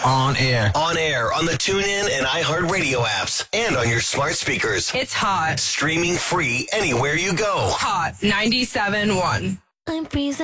On air. On air on the TuneIn and iHeartRadio apps and on your smart speakers. It's hot. Streaming free anywhere you go. Hot 97.1. I'm freezing.